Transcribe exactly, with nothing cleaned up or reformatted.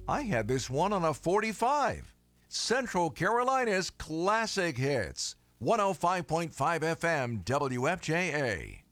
I had this one on a forty-five. Central Carolina's classic hits. one oh five point five F M W F J A.